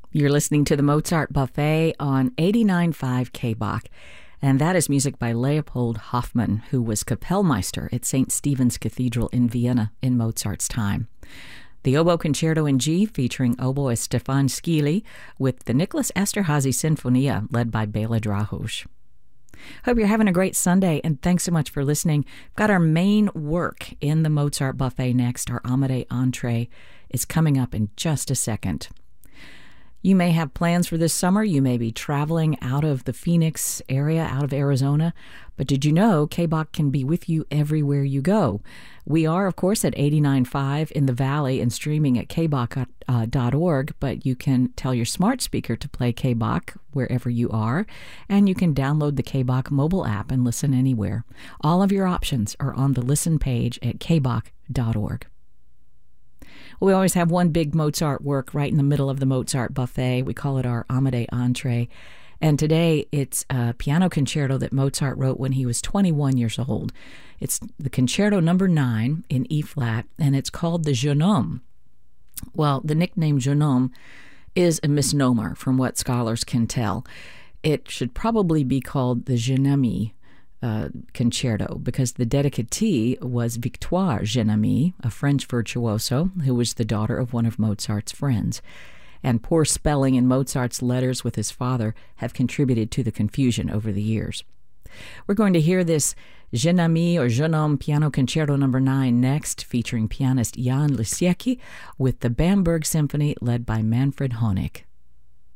You're listening to the Mozart Buffet on 89.5 KBach, and that is music by Leopold Hoffmann, who was Kapellmeister at St. Stephen's Cathedral in Vienna in Mozart's time. The Oboe Concerto in G, featuring oboist Stefan Skili, with the Nicholas Esterhazy Sinfonia, led by Bela Drahos. Hope you're having a great Sunday, and thanks so much for listening. We've got our main work in the Mozart Buffet next. Our Amadei entree is coming up in just a second. You may have plans for this summer. You may be traveling out of the Phoenix area, out of Arizona. But did you know KBach can be with you everywhere you go? We are, of course, at 89.5 in the Valley and streaming at kbach.org, but you can tell your smart speaker to play KBach wherever you are, and you can download the KBach mobile app and listen anywhere. All of your options are on the listen page at kbach.org. We always have one big Mozart work right in the middle of the Mozart Buffet. We call it our Amadei entree. And today it's a piano concerto that Mozart wrote when he was 21 years old. It's the Concerto Number 9 in E-flat, and it's called the Jeune Homme. Well, the nickname Jeune Homme is a misnomer from what scholars can tell. It should probably be called the Jeune Ami concerto, because the dedicatee was Victoire Jeune Ami, a French virtuoso who was the daughter of one of Mozart's friends. And poor spelling in Mozart's letters with his father have contributed to the confusion over the years. We're going to hear this Jeune Ami or Jeune Homme Piano Concerto Number 9 next, featuring pianist Jan Lisiecki with the Bamberg Symphony led by Manfred Honeck.